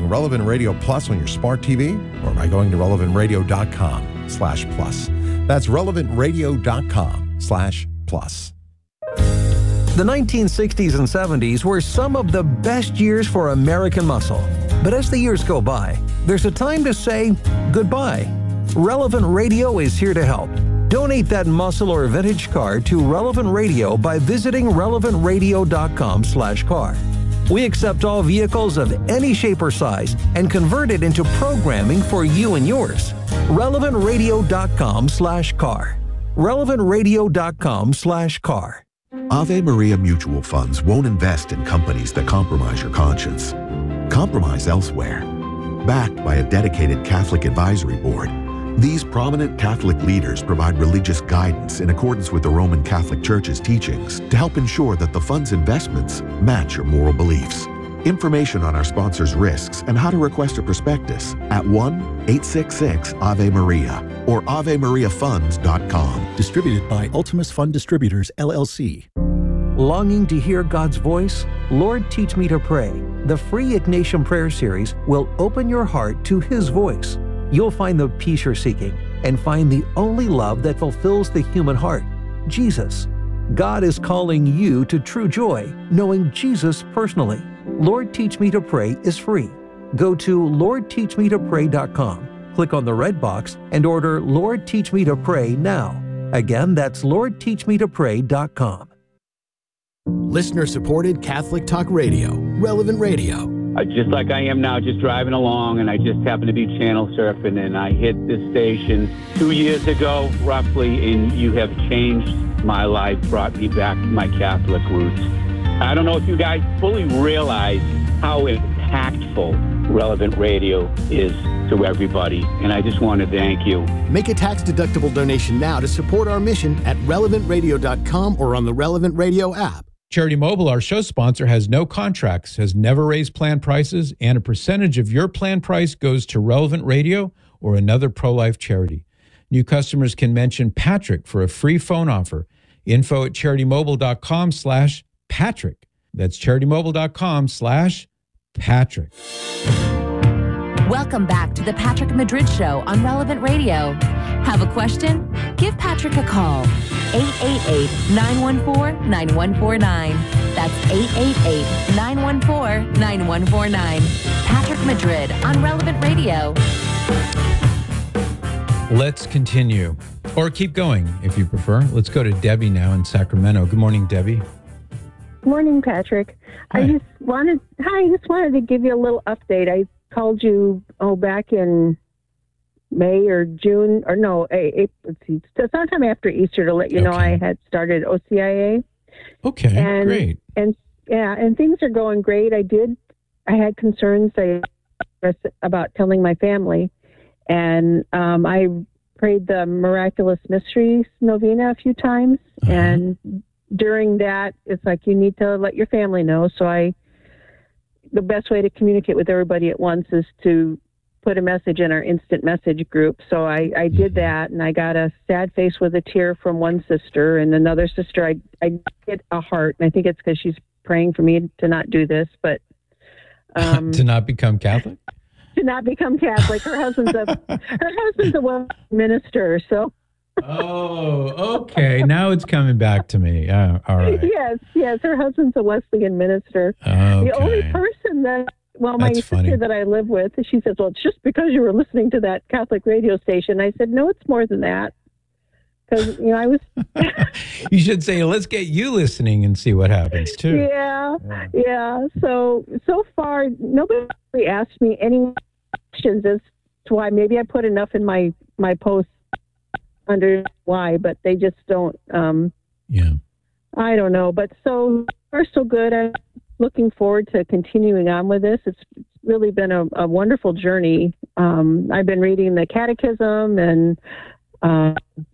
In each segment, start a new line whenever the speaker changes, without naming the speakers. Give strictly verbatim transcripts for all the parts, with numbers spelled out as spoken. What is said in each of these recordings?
downloading Relevant Radio Plus on your smart T V or by going to relevant radio dot com slash plus. That's relevant radio dot com slash plus.
The nineteen sixties and seventies were some of the best years for American muscle. But as the years go by, there's a time to say goodbye. Relevant Radio is here to help. Donate that muscle or vintage car to Relevant Radio by visiting relevant radio dot com slash car. We accept all vehicles of any shape or size and convert it into programming for you and yours. relevant radio dot com slash car. relevant radio dot com slash car.
Ave Maria Mutual Funds won't invest in companies that compromise your conscience. Compromise elsewhere. Backed by a dedicated Catholic advisory board, these prominent Catholic leaders provide religious guidance in accordance with the Roman Catholic Church's teachings to help ensure that the fund's investments match your moral beliefs. Information on our sponsors' risks and how to request a prospectus at one eight six six Ave Maria or ave maria funds dot com.
Distributed by Ultimus Fund Distributors, L L C.
Longing to hear God's voice? Lord, Teach Me to Pray. The free Ignatian Prayer Series will open your heart to His voice. You'll find the peace you're seeking and find the only love that fulfills the human heart, Jesus. God is calling you to true joy, knowing Jesus personally. Lord, Teach Me to Pray is free. Go to lord teach me to pray dot com, click on the red box, and order Lord, Teach Me to Pray now. Again, that's lord teach me to pray dot com.
Listener-supported Catholic Talk Radio, Relevant Radio.
Uh, just like I am now, just driving along, and I just happened to be channel surfing, and I hit this station two years ago, roughly, and you have changed my life, brought me back to my Catholic roots. I don't know if you guys fully realize how impactful Relevant Radio is to everybody, and I just want to thank you.
Make a tax-deductible donation now to support our mission at relevant radio dot com or on the Relevant Radio app.
Charity Mobile, our show sponsor, has no contracts, has never raised plan prices, and a percentage of your plan price goes to Relevant Radio or another pro-life charity. New customers can mention Patrick for a free phone offer. Info at charity mobile dot com slash Patrick. That's charity mobile dot com slash Patrick.
Welcome back to the Patrick Madrid Show on Relevant Radio. Have a question? Give Patrick a call. eight eight eight, nine one four, nine one four nine. That's eight eight eight, nine one four, nine one four nine. Patrick Madrid on Relevant Radio.
Let's continue. Or keep going if you prefer. Let's go to Debbie now in Sacramento. Good morning, Debbie.
Good morning, Patrick.
Hi.
I just wanted, hi, I just wanted to give you a little update. I called you, oh, back in May or June, or no, April, let's see, sometime after Easter to let you know
Okay.
I had started O C I A.
Okay,
and,
great.
And yeah, and things are going great. I did, I had concerns I, about telling my family, and um, I prayed the Miraculous Mysteries Novena a few times,
Uh-huh.
and during that, it's like you need to let your family know. So I, the best way to communicate with everybody at once is to put a message in our instant message group. So I, I did that, and I got a sad face with a tear from one sister, and another sister, I, I get a heart, and I think it's because she's praying for me to not do this, but um,
to not become Catholic?
to not become Catholic. Her husband's a her husband's a well minister, so.
Oh, okay. Now it's coming back to me. Uh, all right.
Yes, yes. Her husband's a Wesleyan minister.
Okay.
The only person that, well, my
That's
sister
funny.
that I live with, she says, well, it's just because you were listening to that Catholic radio station. I said, no, it's more than that. Because, you know, I was...
You should say, let's get you listening and see what happens, too.
yeah, yeah, yeah. So, so far, nobody really asked me any questions as to why. Maybe I put enough in my, my posts under why, but they just don't... Um,
Yeah.
I don't know, but so far so good. I'm looking forward to continuing on with this. It's really been a, a wonderful journey. Um, I've been reading the catechism and uh,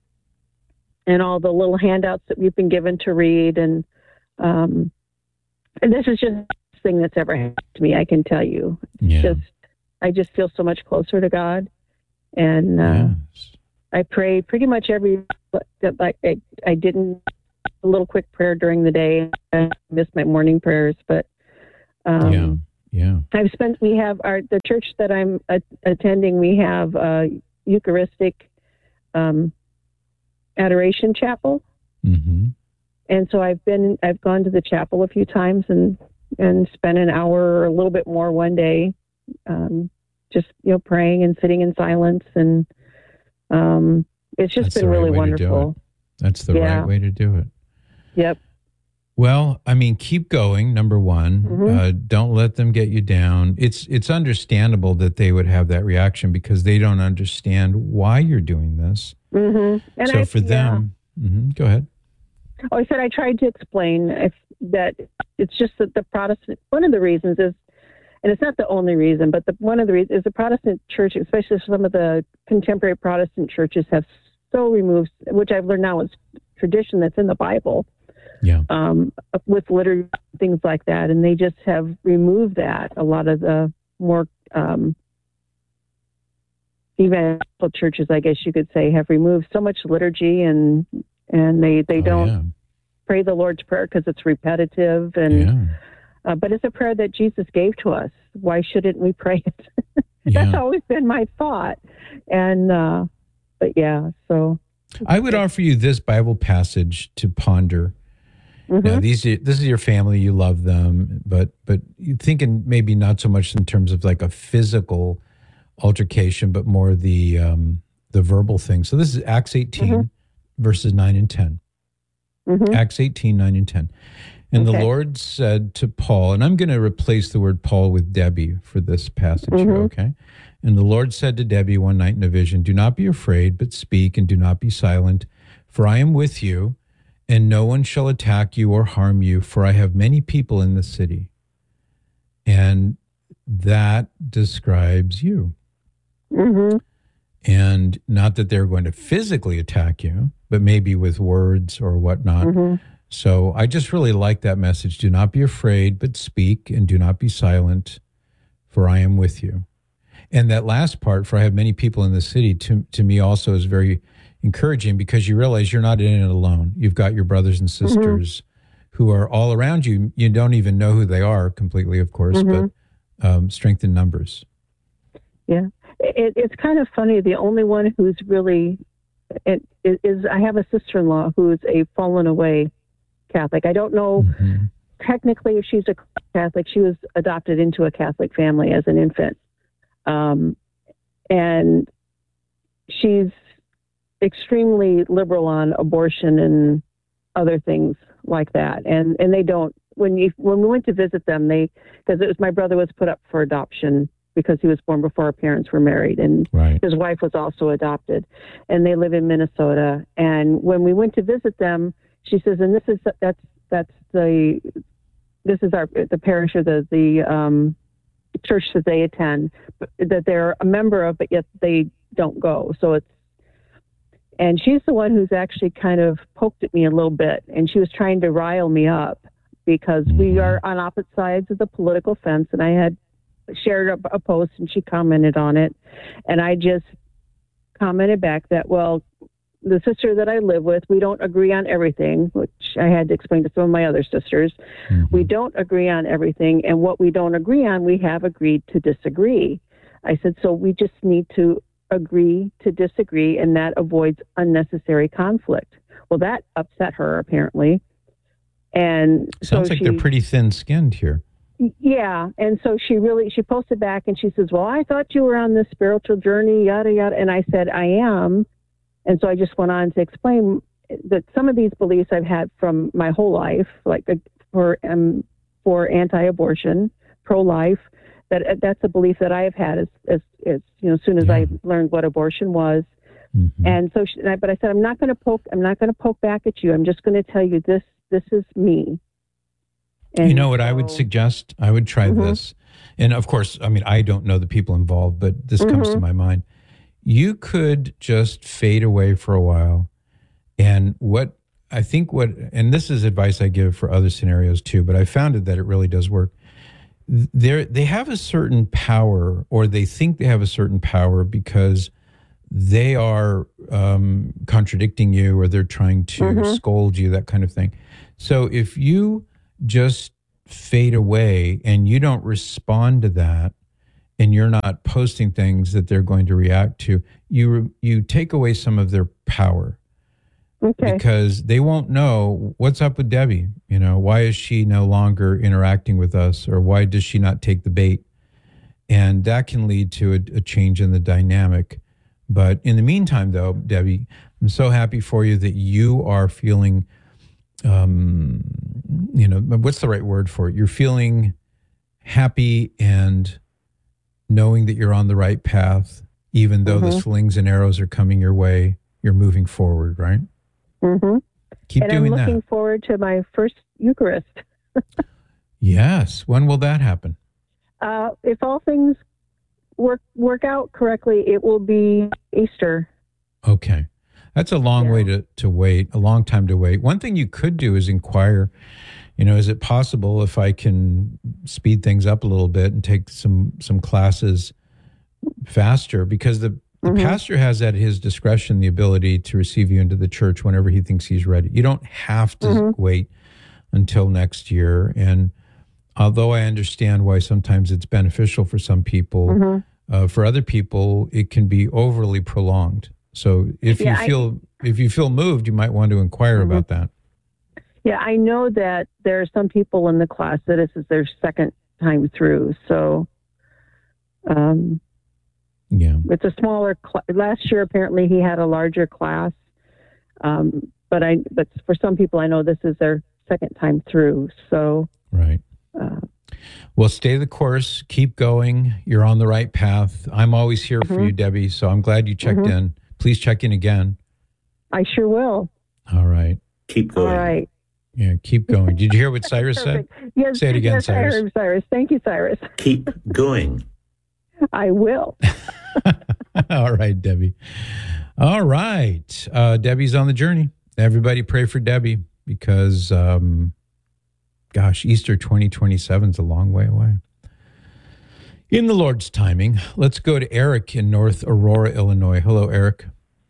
and all the little handouts that we've been given to read, and um, and this is just the best thing that's ever happened to me. I can tell you, it's
Yeah.
just I just feel so much closer to God, and uh,
Yes.
I pray pretty much every that like I, I didn't. A little quick prayer during the day. I miss my morning prayers, but um,
Yeah. Yeah.
I've spent, we have our, the church that I'm a, attending, we have a Eucharistic um, adoration chapel.
Mm-hmm.
And so I've been, I've gone to the chapel a few times and, and spent an hour or a little bit more one day, um, just, you know, praying and sitting in silence. And um, it's just
That's
been
the right
really
way to do
wonderful.
it. That's the
Yeah.
right way to do it.
Yep.
Well, I mean, keep going. Number one,
Mhm.
uh, don't let them get you down. It's it's understandable that they would have that reaction because they don't understand why you're doing this.
Mm-hmm. And
so
I,
for them, mhm, go ahead.
Oh, I said I tried to explain if that it's just that the Protestant, one of the reasons is, and it's not the only reason, but the, one of the reasons is the Protestant church, especially some of the contemporary Protestant churches, have so removed, which I've learned now is tradition that's in the Bible.
Yeah.
Um, with liturgy, things like that. And they just have removed that. A lot of the more um, evangelical churches, I guess you could say, have removed so much liturgy and and they, they
Oh,
don't
yeah.
pray the Lord's Prayer because it's repetitive. And
Yeah.
uh, but it's a prayer that Jesus gave to us. Why shouldn't we pray it?
Yeah.
That's always been my thought. And, uh, but yeah, so.
I would offer you this Bible passage to ponder.
Mhm.
Now, these this is your family, you love them, but but you thinking maybe not so much in terms of like a physical altercation, but more the um, the verbal thing. So this is Acts eighteen,
Mhm.
verses nine and ten.
Mhm.
Acts eighteen, nine and ten. And the
Okay.
Lord said to Paul, and I'm going to replace the word Paul with Debbie for this passage here,
Mhm.
okay? And the Lord said to Debbie one night in a vision, do not be afraid, but speak and do not be silent, for I am with you, and no one shall attack you or harm you, for I have many people in the city. And that describes you.
Mm-hmm.
And not that they're going to physically attack you, but maybe with words or whatnot.
Mm-hmm.
So I just really like that message. Do not be afraid, but speak, and do not be silent, for I am with you. And that last part, for I have many people in the city, to, to me also is very encouraging because you realize you're not in it alone. You've got your brothers and sisters mm-hmm. who are all around you. You don't even know who they are completely, of course, mm-hmm. but um, strength in numbers.
Yeah. It, it's kind of funny. The only one who's really, it, it is, I have a sister-in-law who's a fallen away Catholic. I don't know mm-hmm. technically if she's a Catholic. She was adopted into a Catholic family as an infant. Um, and she's extremely liberal on abortion and other things like that. And, and they don't, when you, when we went to visit them, they, because it was, my brother was put up for adoption because he was born before our parents were married, and
right.
his wife was also adopted, and they live in Minnesota. And when we went to visit them, she says, and this is, that's, that's the, this is our, the parish or the, the, um, church that they attend, that they're a member of, but yet they don't go. So it's, and she's the one who's actually kind of poked at me a little bit, and she was trying to rile me up because mm-hmm. we are on opposite sides of the political fence, and I had shared a, a post and she commented on it, and I just commented back that, well, the sister that I live with, we don't agree on everything, which I had to explain to some of my other sisters. Mm-hmm. We don't agree on everything, and what we don't agree on, we have agreed to disagree. I said, so we just need to agree to disagree, and that avoids unnecessary conflict. Well, that upset her, apparently. And
sounds
so
like
she,
they're pretty thin-skinned here.
Yeah, and so she really, she posted back and she says, well, I thought you were on this spiritual journey, yada, yada. And I said, I am. And so I just went on to explain that some of these beliefs I've had from my whole life, like for um, for anti-abortion, pro-life, that that's a belief that I have had as, as, as you know, as soon as yeah. I learned what abortion was. Mm-hmm. And so, she, but I said, I'm not going to poke, I'm not going to poke back at you. I'm just going to tell you this, this is me.
And you know what so, I would suggest? I would try mm-hmm. this. And of course, I mean, I don't know the people involved, but this mm-hmm. comes to my mind. You could just fade away for a while. And what I think what, and this is advice I give for other scenarios too, but I found it that it really does work. They're, they have a certain power, or they think they have a certain power because they are um, contradicting you, or they're trying to mm-hmm. scold you, that kind of thing. So if you just fade away and you don't respond to that, and you're not posting things that they're going to react to, you you take away some of their power.
Okay.
Because they won't know what's up with Debbie. You know, why is she no longer interacting with us, or why does she not take the bait? And that can lead to a, a change in the dynamic. But in the meantime, though, Debbie, I'm so happy for you that you are feeling, um, you know, what's the right word for it? You're feeling happy and knowing that you're on the right path, even though mm-hmm. the slings and arrows are coming your way. You're moving forward, right?
Mm-hmm.
Keep
and
doing that.
I'm looking
that.
forward to my first Eucharist.
Yes. When will that happen?
Uh, if all things work work out correctly, it will be Easter.
Okay. That's a long yeah. way to, to wait, a long time to wait. One thing you could do is inquire, you know, is it possible if I can speed things up a little bit and take some, some classes faster? Because the The mm-hmm. pastor has at his discretion the ability to receive you into the church whenever he thinks he's ready. You don't have to mm-hmm. wait until next year. And although I understand why sometimes it's beneficial for some people, mm-hmm. uh, for other people, it can be overly prolonged. So if yeah, you feel I, if you feel moved, you might want to inquire mm-hmm. about that.
Yeah, I know that there are some people in the class that this is their second time through. So, um, yeah, it's a smaller cl- last year. Apparently, he had a larger class, um, but I but for some people, I know this is their second time through. So,
right. Uh, well, stay the course. Keep going. You're on the right path. I'm always here mm-hmm. for you, Debbie. So I'm glad you checked mm-hmm. in. Please check in again.
I sure will.
All right.
Keep going.
All right.
Yeah, keep going. Did you hear what Cyrus said?
Yes,
Say it again,
yes,
Cyrus.
I heard Cyrus. Thank you, Cyrus.
Keep going.
I will.
All right, Debbie. All right. Uh, Debbie's on the journey. Everybody pray for Debbie because, um, gosh, Easter twenty twenty-seven is a long way away. In the Lord's timing, let's go to Eric in North Aurora, Illinois. Hello, Eric.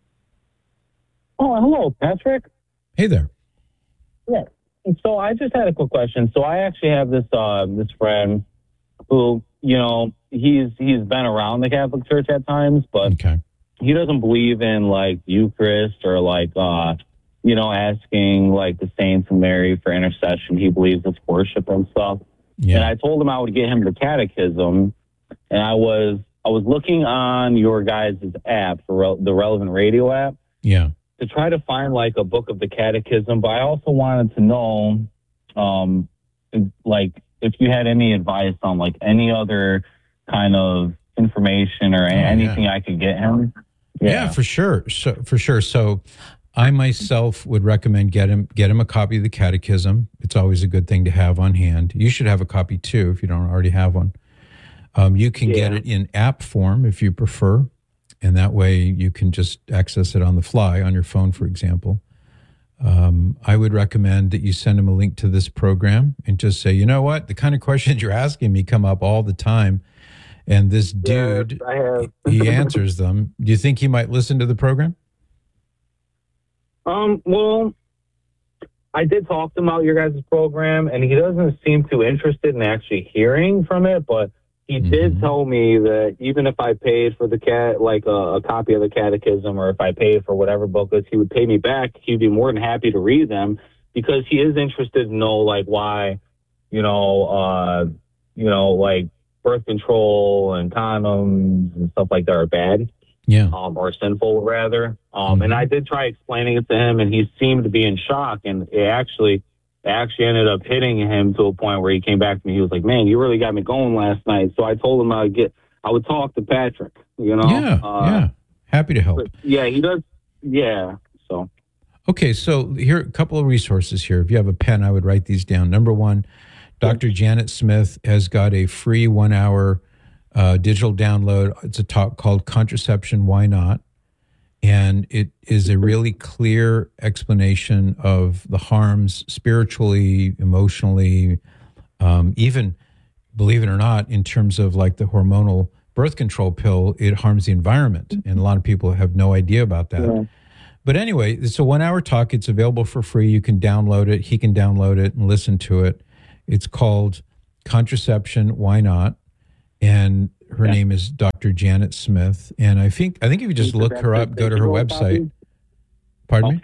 Oh, hello, Patrick.
Hey there.
Yeah. So I just had a quick question. So I actually have this uh, this friend who, you know, he's he's been around the Catholic Church at times, but
okay.
he doesn't believe in like Eucharist or like uh, you know, asking like the saints and Mary for intercession. He believes it's worship and stuff.
Yeah.
And I told him I would get him the catechism, and I was I was looking on your guys' app for re- the Relevant Radio app.
Yeah.
To try to find like a book of the catechism, but I also wanted to know, um, like if you had any advice on like any other kind of information or oh, anything yeah. I could get him.
Yeah. yeah, for sure. So for sure. So I myself would recommend get him get him a copy of the catechism. It's always a good thing to have on hand. You should have a copy too if you don't already have one. Um, you can yeah. get it in app form if you prefer. And that way you can just access it on the fly on your phone, for example. Um, I would recommend that you send him a link to this program and just say, you know what, the kind of questions you're asking me come up all the time. And this dude,
yes,
he answers them. Do you think he might listen to the program?
Um, well, I did talk to him about your guys' program, and he doesn't seem too interested in actually hearing from it, but he mm-hmm. did tell me that even if I paid for the cat, like a, a copy of the catechism, or if I paid for whatever book is, he would pay me back. He'd be more than happy to read them because he is interested to know, like, why, you know, uh, you know, like birth control and condoms and stuff like that are bad.
Yeah.
Um, or sinful, rather. Um, mm-hmm. And I did try explaining it to him, and he seemed to be in shock. And it actually, it actually ended up hitting him to a point where he came back to me. He was like, "Man, you really got me going last night." So I told him I would get, I would talk to Patrick. You know.
Yeah.
Uh,
yeah. Happy to help.
But yeah, he does. Yeah. So.
Okay, so here are a couple of resources here. If you have a pen, I would write these down. Number one, Doctor Janet Smith has got a free one-hour uh, digital download. It's a talk called Contraception, Why Not? And it is a really clear explanation of the harms spiritually, emotionally, um, even, believe it or not, in terms of like the hormonal birth control pill, it harms the environment. And a lot of people have no idea about that. Yeah. But anyway, it's a one-hour talk. It's available for free. You can download it. He can download it and listen to it. It's called Contraception, Why Not? And her
Yeah.
name is Doctor Janet Smith. And I think I think if you just
Is
look
that
her
the
up, go to her
digital
website.
copy?
Pardon me?
Okay.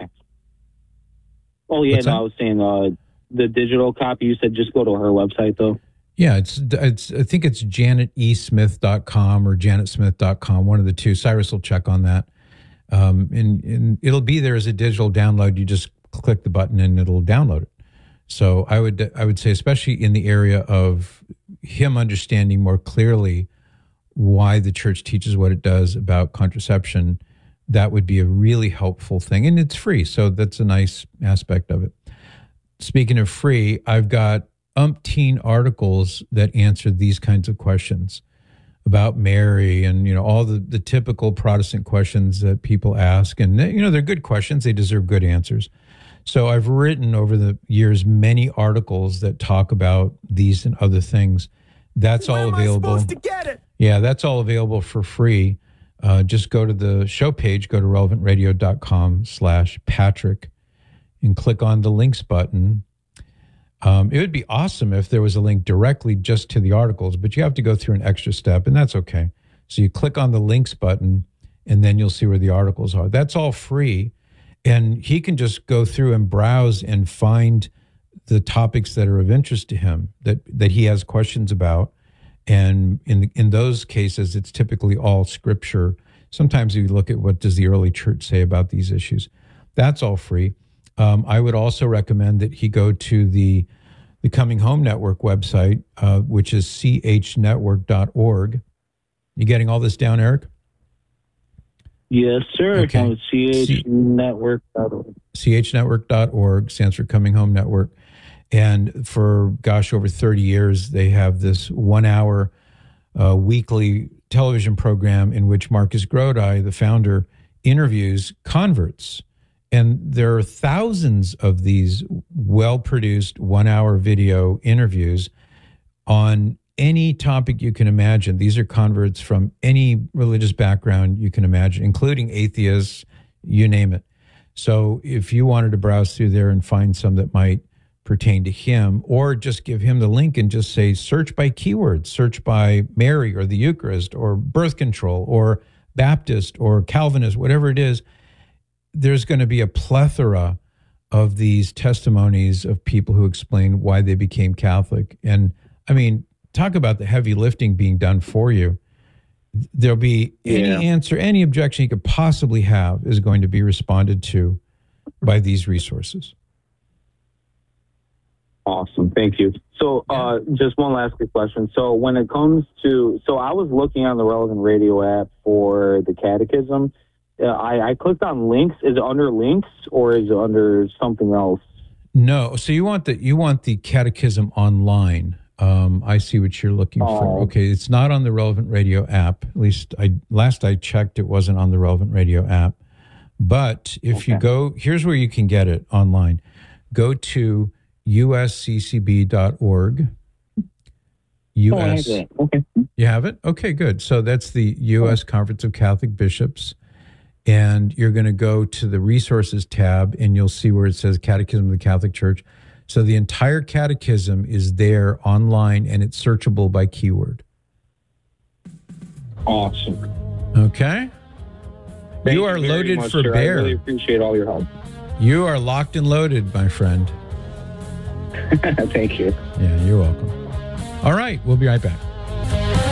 Oh, yeah,
What's
no,
that?
I was saying uh, the digital copy, you said just go to her website, though.
Yeah, it's it's I think it's janet e smith dot com or janet smith dot com, one of the two. Cyrus will check on that. Um, and, and it'll be there as a digital download. You just click the button and it'll download it. So I would I would say, especially in the area of him understanding more clearly why the church teaches what it does about contraception, that would be a really helpful thing. And it's free, so that's a nice aspect of it. Speaking of free, I've got umpteen articles that answer these kinds of questions about Mary and, you know, all the, the typical Protestant questions that people ask. And, you know, they're good questions. They deserve good answers. So I've written over the years many articles that talk about these and other things. That's all available. Am I supposed to get it? Yeah, that's all available for free. Uh, just go to the show page, go to relevant radio dot com slash Patrick and click on the links button. Um, it would be awesome if there was a link directly just to the articles, but you have to go through an extra step, and that's okay. So you click on the links button, and then you'll see where the articles are. That's all free, and he can just go through and browse and find the topics that are of interest to him, that that he has questions about. And in in those cases, it's typically all scripture. Sometimes you look at what does the early church say about these issues. That's all free. Um, I would also recommend that he go to the the Coming Home Network website, uh, which is c h network dot org. You getting all this down, Eric?
Yes, sir.
Okay.
c h network dot org.
c h network dot org stands for Coming Home Network. And for, gosh, over thirty years, they have this one-hour uh, weekly television program in which Marcus Grodi, the founder, interviews converts. And there are thousands of these well-produced one-hour video interviews on any topic you can imagine. These are converts from any religious background you can imagine, including atheists, you name it. So if you wanted to browse through there and find some that might pertain to him, or just give him the link and just say, search by keywords, search by Mary or the Eucharist or birth control or Baptist or Calvinist, whatever it is, there's going to be a plethora of these testimonies of people who explain why they became Catholic. And I mean, talk about the heavy lifting being done for you. There'll be any
Yeah.
answer, any objection you could possibly have is going to be responded to by these resources.
Awesome. Thank you. So uh, just one last quick question. So when it comes to, so I was looking on the Relevant Radio app for the catechism. Uh, I, I clicked on links. Is it under links or is it under something else?
No. So you want the you want the catechism online. Um, I see what you're looking for.
Oh.
Okay, it's not on the Relevant Radio app. At least I last I checked, it wasn't on the Relevant Radio app. But if
Okay.
you go, here's where you can get it online. Go to u s c c b dot org. U S.
Oh, I have that. Okay.
You have it? Okay, good. So that's the U S Conference of Catholic Bishops. And you're going to go to the resources tab and you'll see where it says Catechism of the Catholic Church. So the entire catechism is there online and it's searchable by keyword.
Awesome.
Okay?
Thank
you are
very
loaded
much,
for
sir.
bear.
I really appreciate all your help.
You are locked and loaded, my friend.
Thank you.
Yeah, you're welcome. All right, we'll be right back.